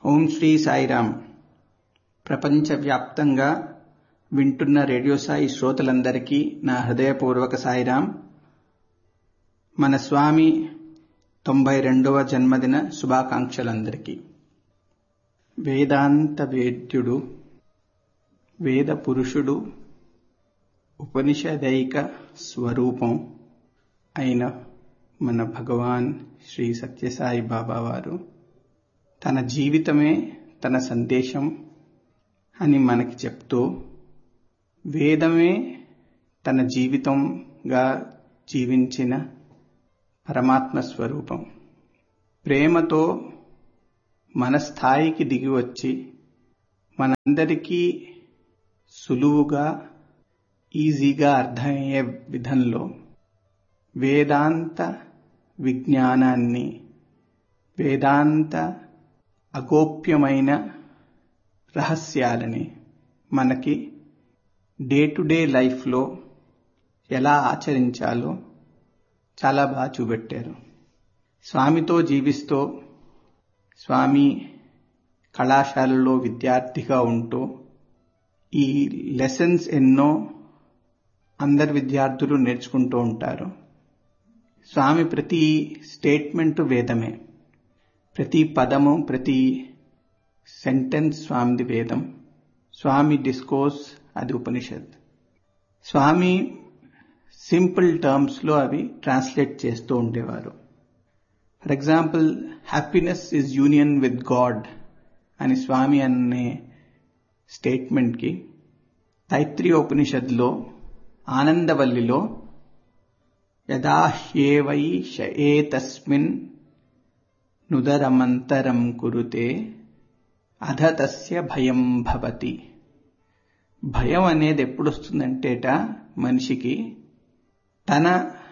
ఓం శ్రీ సాయిరామ్. ప్రపంచవ్యాప్తంగా వింటున్న రేడియో సాయి శ్రోతలందరికీ నా హృదయపూర్వక సాయిరామ్. మన స్వామి 92వ జన్మదిన శుభాకాంక్షలందరికీ. వేదాంత వేద్యుడు, వేద పురుషుడు, ఉపనిషదైక స్వరూపం అయిన మన భగవాన్ శ్రీ సత్యసాయి బాబా వారు తన జీవితమే తన సందేశం అని మనకి చెప్తూ, వేదమే తన జీవితంగా జీవించిన పరమాత్మ స్వరూపం. ప్రేమతో మన స్థాయికి దిగి వచ్చి మనందరికీ సులువుగా ఈజీగా అర్థమయ్యే విధంలో వేదాంత విజ్ఞానాన్ని, వేదాంత అగోప్యమైన రహస్యాలని మనకి డే టు డే లైఫ్లో ఎలా ఆచరించాలో చాలా బాగా చూపెట్టారు. స్వామితో జీవిస్తూ, స్వామి కళాశాలలో విద్యార్థిగా ఉంటూ ఈ లెసన్స్ ఎన్నో అందరు విద్యార్థులు నేర్చుకుంటూ ఉంటారు. స్వామి ప్రతి స్టేట్మెంటు వేదమే, ప్రతి పదము, ప్రతి సెంటెన్స్ స్వామిది వేదం. స్వామి డిస్కోర్స్ అది ఉపనిషత్. స్వామి సింపుల్ టర్మ్స్లో అవి ట్రాన్స్లేట్ చేస్తూ ఉండేవారు. For example, happiness is union with God అని స్వామి అనే స్టేట్మెంట్కి తైత్రీయ ఉపనిషత్తులో ఆనందవల్లిలో యదా హ్యేవై ఏతస్మిన్ నుదరమంతరం కురుతే అధ తస్య భయం భవతి. భయం అనేది ఎప్పుడు వస్తుందంటేట మనిషికి తన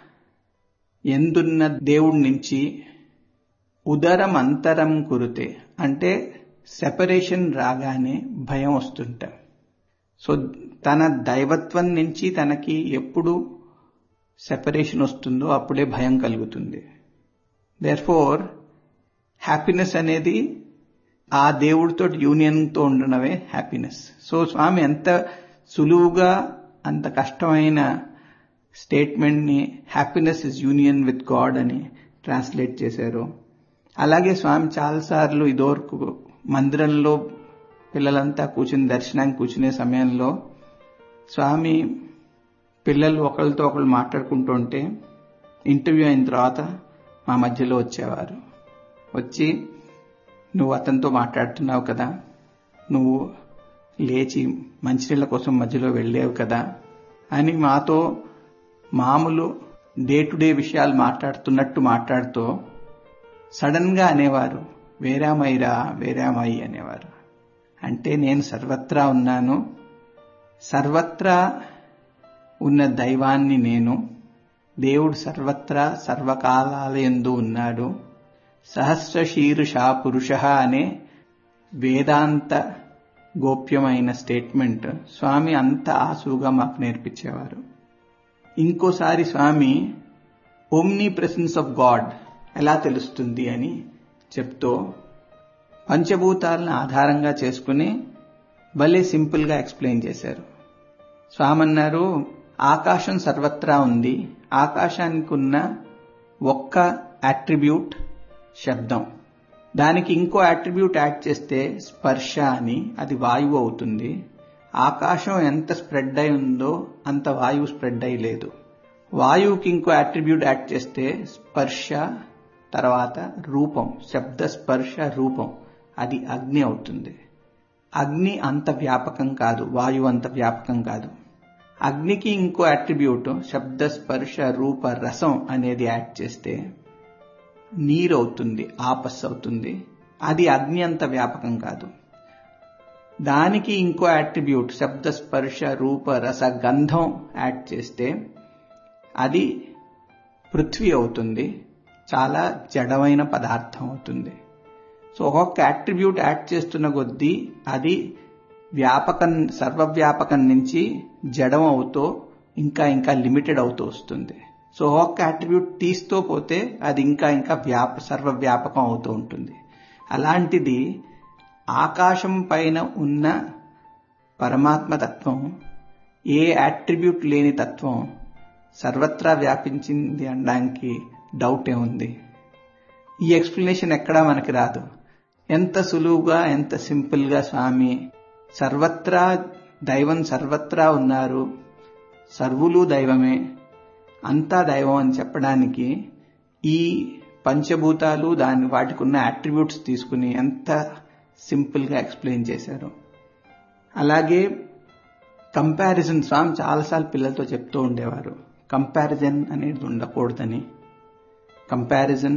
ఎందున్న దేవుడి నుంచి ఉదరం అంతరం కురుతే అంటే సెపరేషన్ రాగానే భయం వస్తుంట. సో తన దైవత్వం నుంచి తనకి ఎప్పుడు సెపరేషన్ వస్తుందో అప్పుడే భయం కలుగుతుంది. దేర్ఫోర్ హ్యాపీనెస్ అనేది ఆ దేవుడితో యూనియన్తో ఉండడమే హ్యాపీనెస్. సో స్వామి ఎంత సులువుగా అంత కష్టమైన స్టేట్మెంట్ని happiness is union with God అని ట్రాన్స్లేట్ చేశారు. అలాగే స్వామి చాలాసార్లు ఇదివరకు మందిరంలో పిల్లలంతా కూర్చుని దర్శనానికి కూర్చునే సమయంలో స్వామి పిల్లలు ఒకరితో ఒకరు మాట్లాడుకుంటూ ఉంటే ఇంటర్వ్యూ అయిన తర్వాత మా మధ్యలో వచ్చేవారు. వచ్చి, నువ్వు అతనితో మాట్లాడుతున్నావు కదా, నువ్వు లేచి మంచినీళ్ళ కోసం మధ్యలో వెళ్ళావు కదా అని మాతో మామూలు డే టు డే విషయాలు మాట్లాడుతున్నట్టు మాట్లాడుతూ సడన్ గా అనేవారు, వేరామైరా వేరామై అనేవారు. అంటే నేను సర్వత్రా ఉన్నాను, సర్వత్రా ఉన్న దైవాన్ని నేను, దేవుడు సర్వత్రా సర్వకాలాలయందు ఉన్నాడు, సహస్రశీర్షా పురుష అనే వేదాంత గోప్యమైన స్టేట్మెంట్ స్వామి అంత ఆసుగా మాకు నేర్పించేవారు. ఇంకోసారి స్వామి ఓమ్నీ ప్రెసెన్స్ ఆఫ్ గాడ్ ఎలా తెలుస్తుంది అని చెప్తూ పంచభూతాలను ఆధారంగా చేసుకుని భలే సింపుల్గా ఎక్స్ప్లెయిన్ చేశారు. స్వామి అన్నారు, ఆకాశం సర్వత్రా ఉంది, ఆకాశానికి ఉన్న ఒక్క అట్రిబ్యూట్ శబ్దం, దానికి ఇంకో అట్రిబ్యూట్ యాడ్ చేస్తే స్పర్శ అని, అది వాయువు అవుతుంది. ఆకాశం ఎంత స్ప్రెడ్ అయి ఉందో అంత వాయువు స్ప్రెడ్ అయి లేదు. వాయువుకి ఇంకో అట్రిబ్యూట్ యాడ్ చేస్తే స్పర్శ, తర్వాత రూపం, శబ్ద స్పర్శ రూపం, అది అగ్ని అవుతుంది. అగ్ని అంత వ్యాపకం కాదు, వాయువు అంత వ్యాపకం కాదు. అగ్నికి ఇంకో అట్రిబ్యూట్ శబ్ద స్పర్శ రూప రసం అనేది యాడ్ చేస్తే నీరు అవుతుంది, ఆపస్ అవుతుంది. అది అగ్ని అంత వ్యాపకం కాదు. దానికి ఇంకో అట్రిబ్యూట్ శబ్ద స్పర్శ రూప రస గంధం యాడ్ చేస్తే అది పృథ్వీ అవుతుంది, చాలా జడమైన పదార్థం అవుతుంది. సో ఒక్కొక్క అట్రిబ్యూట్ యాడ్ చేస్తున్న కొద్దీ అది వ్యాపకం, సర్వవ్యాపకం నుంచి జడం అవుతూ ఇంకా ఇంకా లిమిటెడ్ అవుతూ వస్తుంది. సో ఒక్క అట్రిబ్యూట్ తీస్తూ పోతే అది ఇంకా ఇంకా సర్వవ్యాపకం అవుతూ ఉంటుంది. అలాంటిది ఆకాశం పైన ఉన్న పరమాత్మ తత్వం, ఏ అట్రిబ్యూట్ లేని తత్వం సర్వత్రా వ్యాపించింది అనడానికి డౌటే ఉంది. ఈ ఎక్స్ప్లెనేషన్ ఎక్కడా మనకి రాదు. ఎంత సులువుగా, ఎంత సింపుల్గా స్వామి సర్వత్రా దైవం సర్వత్రా ఉన్నారు, సర్వులు దైవమే, అంతా దైవం అని చెప్పడానికి ఈ పంచభూతాలు వాటికి ఉన్న అట్రిబ్యూట్స్ తీసుకుని ఎంత సింపుల్గా ఎక్స్ప్లెయిన్ చేశారు. అలాగే కంపారిజన్ స్వామి చాలాసార్లు పిల్లలతో చెప్తూ ఉండేవారు, కంపారిజన్ అనేది ఉండకూడదని. కంపారిజన్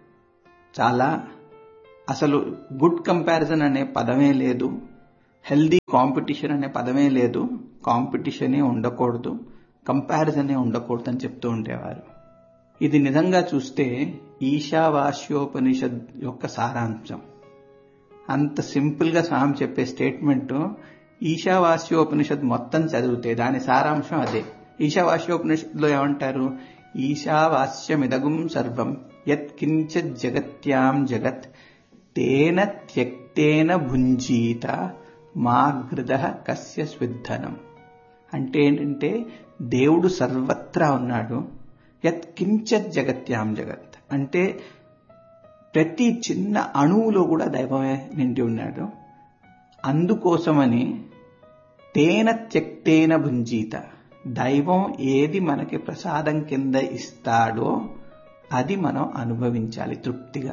చాలా, అసలు గుడ్ కంపారిజన్ అనే పదమే లేదు, హెల్దీ కాంపిటీషన్ అనే పదమే లేదు, కాంపిటీషనే ఉండకూడదు, కంపారిజనే ఉండకూడదు అని చెప్తూ ఉండేవారు. ఇది నిజంగా చూస్తే ఈశావాస్యోపనిషద్ యొక్క సారాంశం. అంత సింపుల్గా స్వామి చెప్పే స్టేట్మెంట్ ఈశావాస్యోపనిషద్ మొత్తం చదివితే దాని సారాంశం అదే. ఈశావాస్యోపనిషత్తులో ఏమంటారు? ఈశావాస్యమిదగుం సర్వం యత్కించిత్ జగత్యాం జగత్ తేన త్యక్తేన భుంజీత మాగృదః కస్య స్విద్ధనం. అంటే ఏంటంటే దేవుడు సర్వత్రా ఉన్నాడు. యత్కించిత్ జగత్యాం జగత్ అంటే ప్రతి చిన్న అణువులో కూడా దైవమే నిండి ఉన్నాడు. అందుకోసమని తేన త్యక్తేన భుంజీత, దైవం ఏది మనకి ప్రసాదం కింద ఇస్తాడో అది మనం అనుభవించాలి తృప్తిగా.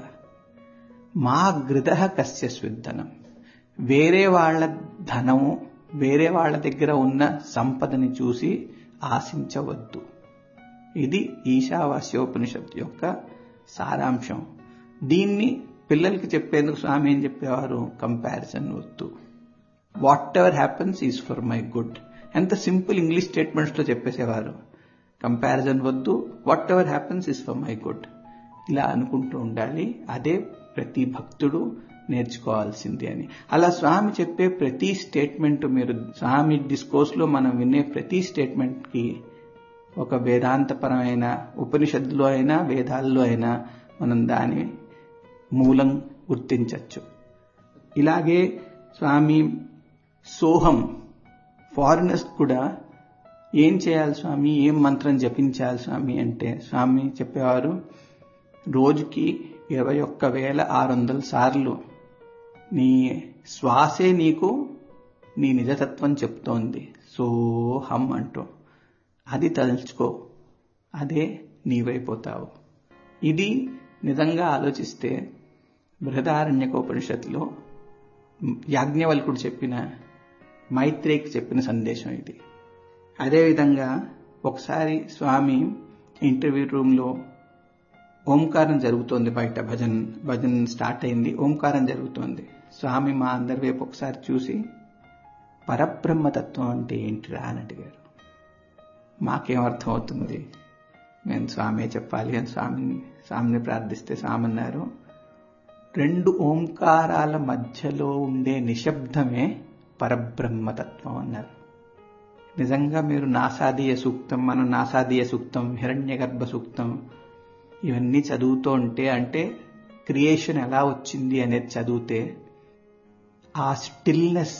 మా గృదః కస్య స్విద్ధనం, వేరే వాళ్ళ ధనము, వేరే వాళ్ళ దగ్గర ఉన్న సంపదని చూసి ఆశించవద్దు. ఇది ఈశావాస్యోపనిషత్తు యొక్క సారాంశం. దీన్ని పిల్లలకి చెప్పేందుకు స్వామి ఏం చెప్పేవారు? కంపారిజన్ వద్దు, what ever happens is for my good. ఎంత సింపుల్ ఇంగ్లీష్ స్టేట్మెంట్స్లో చెప్పేసేవారు. కంపారిజన్ వద్దు, what ever happens is for my good. ఇలా అనుకుంటూ ఉండాలి. అదే ప్రతి భక్తుడు నేర్చుకోవాల్సింది అని. అలా స్వామి చెప్పే ప్రతి స్టేట్మెంట్, మీరు స్వామి డిస్కోర్స్లో మనం వినే ప్రతి స్టేట్మెంట్కి ఒక వేదాంతపరమైన, ఉపనిషత్తులో అయినా వేదాల్లో అయినా మనం దాని మూలం గుర్తించవచ్చు. ఇలాగే స్వామి సోహం, ఫారినర్స్ కూడా ఏం చేయాలి స్వామి, ఏం మంత్రం జపించాలి స్వామి అంటే స్వామి చెప్పేవారు, రోజుకి 21,600 సార్లు నీ శ్వాసే నీకు నీ నిజతత్వం చెప్తోంది, సోహం అంటూ. అది తలుచుకో, అదే నీవైపోతావు. ఇది నిజంగా ఆలోచిస్తే బృహదారణ్యకోపనిషత్తులో యాజ్ఞవల్కుడు చెప్పిన, మైత్రేయికి చెప్పిన సందేశం ఇది. అదేవిధంగా ఒకసారి స్వామి ఇంటర్వ్యూ రూమ్లో ఓంకారం జరుగుతోంది, బయట భజన్ స్టార్ట్ అయింది, ఓంకారం జరుగుతోంది. స్వామి మా అందరి వైపు ఒకసారి చూసి పరబ్రహ్మతత్వం అంటే ఏంటిరా అని అడిగారు. మాకేమర్థం అవుతుంది, నేను స్వామే చెప్పాలి అని స్వామిని ప్రార్థిస్తే స్వామి అన్నారు, 2 ఓంకారాల మధ్యలో ఉండే నిశ్శబ్దమే పరబ్రహ్మతత్వం అన్నారు. నిజంగా మీరు నాసాదీయ సూక్తం, మనం నాసాదీయ సూక్తం, హిరణ్యగర్భ సూక్తం ఇవన్నీ చదువుతూ ఉంటే, అంటే క్రియేషన్ ఎలా వచ్చింది అనేది చదివితే ఆ స్టిల్నెస్,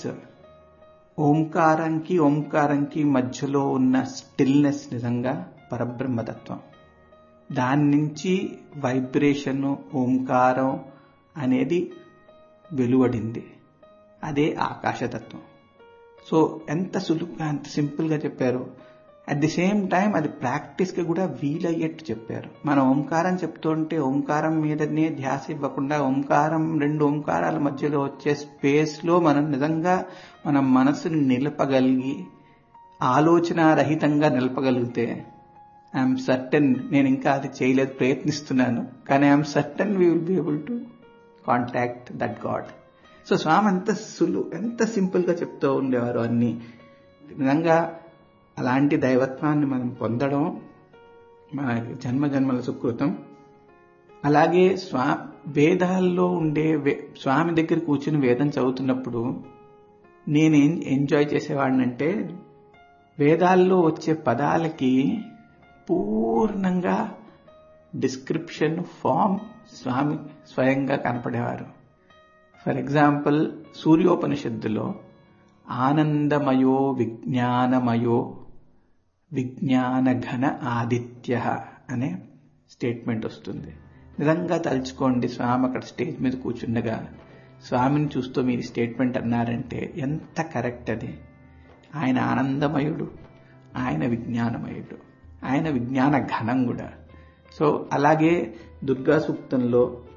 ఓంకారంకి మధ్యలో ఉన్న స్టిల్నెస్ నిజంగా పరబ్రహ్మతత్వం. దాని నుంచి వైబ్రేషన్, ఓంకారం అనేది వెలువడింది, అదే ఆకాశతత్వం. సో ఎంత సులువుగా, ఎంత సింపుల్గా చెప్పారు. అట్ ది సేమ్ టైం అది ప్రాక్టీస్కి కూడా వీలయ్యేట్టు చెప్పారు. మనం ఓంకారం చెప్తుంటే ఓంకారం మీదనే ధ్యాస ఇవ్వకుండా, ఓంకారం 2 ఓంకారాల మధ్యలో వచ్చే స్పేస్లో మనం నిజంగా మన మనసుని నిలపగలిగి, ఆలోచనారహితంగా నిలపగలిగితే, ఐఎమ్ సర్టన్, నేను ఇంకా అది చేయలేదు, ప్రయత్నిస్తున్నాను, కానీ I'm certain we will be able to contact that God. So స్వామి ఎంత సింపుల్గా చెప్తూ ఉండేవారు అన్ని. నిజంగా అలాంటి దైవత్వాన్ని మనం పొందడం మన జన్మజన్మల సుకృతం. అలాగే వేదాల్లో ఉండే స్వామి దగ్గర కూర్చుని వేదం చదువుతున్నప్పుడు నేనేం ఎంజాయ్ చేసేవాడినంటే, వేదాల్లో వచ్చే పదాలకి పూర్ణంగా డిస్క్రిప్షన్ ఫామ్ స్వామి స్వయంగా కనపడేవారు. ఫర్ ఎగ్జాంపుల్ సూర్యోపనిషత్తులో ఆనందమయో విజ్ఞానమయో విజ్ఞానఘన ఆదిత్య అనే స్టేట్మెంట్ వస్తుంది. నిజంగా తలుచుకోండి, స్వామి అక్కడ స్టేజ్ మీద కూర్చుండగా స్వామిని చూస్తూ మీరు స్టేట్మెంట్ అన్నారంటే ఎంత కరెక్ట్ అది. ఆయన ఆనందమయుడు, ఆయన విజ్ఞానమయుడు, ఆయన విజ్ఞాన ఘనం కూడా. సో అలాగే దుర్గా సూక్తంలో